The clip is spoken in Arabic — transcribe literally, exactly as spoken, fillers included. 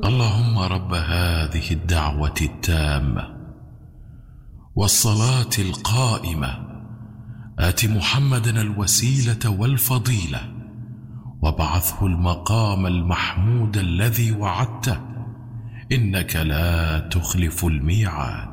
اللهم رب هذه الدعوة التامة والصلاة القائمة آت محمدا الوسيلة والفضيلة وابعثه المقام المحمود الذي وعدته إنك لا تخلف الميعاد.